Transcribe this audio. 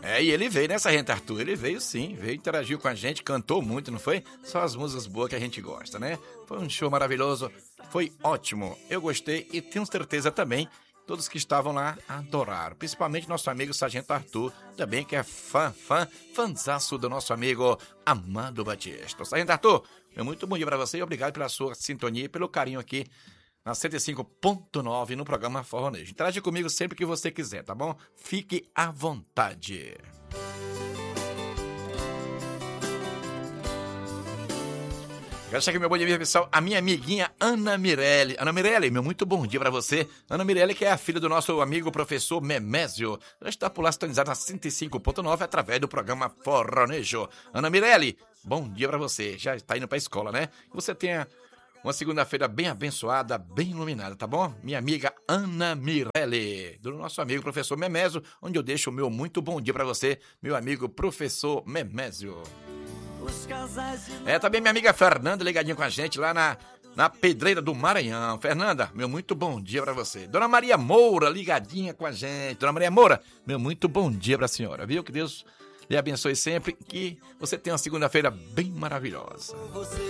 E ele veio, né, Sargento Arthur? Ele veio sim, veio, interagiu com a gente, cantou muito, não foi? Só as músicas boas que a gente gosta, né? Foi um show maravilhoso, foi ótimo. Eu gostei e tenho certeza também, todos que estavam lá adoraram. Principalmente nosso amigo Sargento Arthur, também que é fãzaço do nosso amigo Amado Batista. Sargento Arthur, muito bom dia pra você e obrigado pela sua sintonia e pelo carinho aqui na 105.9 no programa Forronejo. Interage comigo sempre que você quiser, tá bom? Fique à vontade. Quero deixar aqui meu bom dia, pessoal, a minha amiguinha Ana Mirelle. Ana Mirelle, meu muito bom dia pra você. Ana Mirelle, que é a filha do nosso amigo professor Memésio. Já está por lá sintonizada na 105.9 através do programa Forronejo. Ana Mirelle, bom dia pra você. Já está indo pra escola, né? Que você tenha uma segunda-feira bem abençoada, bem iluminada, tá bom? Minha amiga Ana Mirelle, do nosso amigo professor Memésio, onde eu deixo o meu muito bom dia pra você, meu amigo professor Memésio. Também minha amiga Fernanda ligadinha com a gente lá na Pedreira do Maranhão. Fernanda, meu muito bom dia pra você. Dona Maria Moura ligadinha com a gente. Dona Maria Moura, meu muito bom dia pra senhora, viu? Que Deus lhe abençoe sempre, que você tenha uma segunda-feira bem maravilhosa.